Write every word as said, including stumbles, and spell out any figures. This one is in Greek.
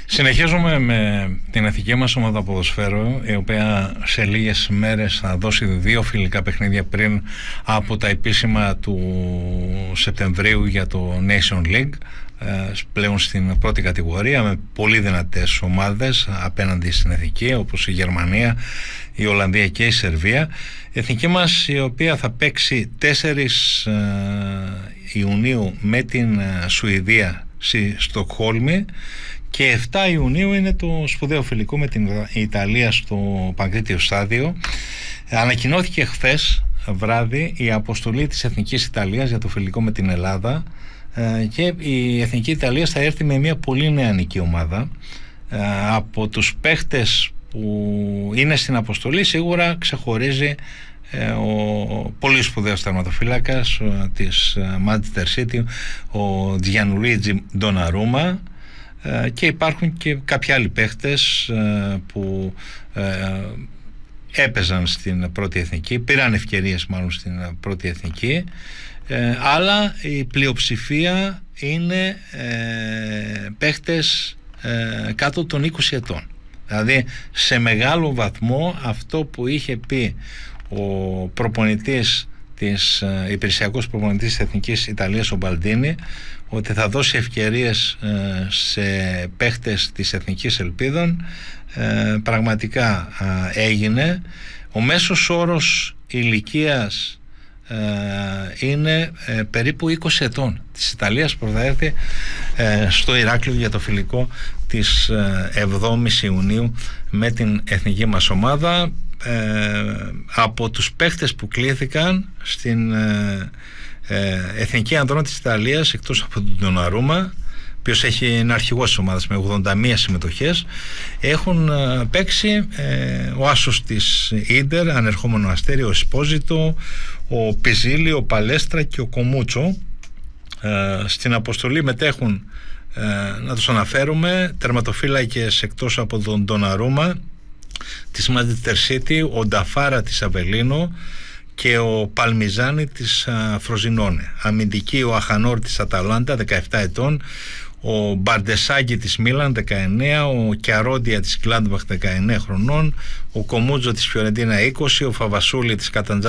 Συνεχίζουμε με την εθνική μας ομάδα ποδοσφαίρου, η οποία σε λίγες μέρες θα δώσει δύο φιλικά παιχνίδια πριν από τα επίσημα του Σεπτεμβρίου για το Nation League, πλέον στην πρώτη κατηγορία, με πολύ δυνατές ομάδες απέναντι στην εθνική, όπως η Γερμανία, η Ολλανδία και η Σερβία. Η εθνική μας, η οποία θα παίξει τέσσερις Ιουνίου με την Σουηδία στη Στοκχόλμη, και εφτά Ιουνίου είναι το σπουδαίο φιλικό με την Ιταλία στο Παγκρίτιο Στάδιο. Ανακοινώθηκε χθες βράδυ η αποστολή της Εθνικής Ιταλίας για το φιλικό με την Ελλάδα, και η Εθνική Ιταλία θα έρθει με μια πολύ νεανική ομάδα. Από τους παίχτες που είναι στην αποστολή σίγουρα ξεχωρίζει ο πολύ σπουδαίος τερματοφύλακας της Manchester City, ο Τζιανλουίτζι Ντοναρούμα, και υπάρχουν και κάποιοι άλλοι παίχτες που έπαιζαν στην πρώτη εθνική, πήραν ευκαιρίες μάλλον στην πρώτη εθνική, αλλά η πλειοψηφία είναι παίχτες κάτω των είκοσι ετών. Δηλαδή σε μεγάλο βαθμό αυτό που είχε πει ο προπονητής της υπηρεσιακός προπονητής της Εθνικής Ιταλίας, ο Μπαλντίνι, ότι θα δώσει ευκαιρίες σε παίχτες της Εθνικής Ελπίδων, πραγματικά έγινε. Ο μέσος όρος ηλικίας είναι περίπου είκοσι ετών της Ιταλίας, που θα έρθει στο Ηράκλειο για το φιλικό της εβδόμης Ιουνίου με την εθνική μας ομάδα. Από τους παίχτες που κλήθηκαν στην εθνική ανδρών της Ιταλίας, εκτός από τον Ντοναρούμα, ο οποίος έχει ένα αρχηγός της ομάδας με ογδόντα μία συμμετοχές, έχουν παίξει ε, ο άσος της Ίντερ, ανερχόμενο Αστέρι, ο Εσπόζιτο, ο Πιζίλη, ο Παλέστρα και ο Κομούτσο. Ε, στην αποστολή μετέχουν, ε, να τους αναφέρουμε, τερματοφύλακες εκτός από τον Ντοναρούμα της Manchester City, ο Νταφάρα της Αβελίνο και ο Παλμιζάνη της Φροζινόνε. Αμυντική, ο Αχανόρ της Αταλάντα, δεκαεπτά ετών, ο Μπαρντεσάγκη της Μίλαν, δεκαεννέα, ο Κιαρόντια της Γκλάντμπαχ, δεκαεννέα χρονών, ο Κομούτζο της Φιωρεντίνα, είκοσι, ο Φαβασούλη της Καταντζά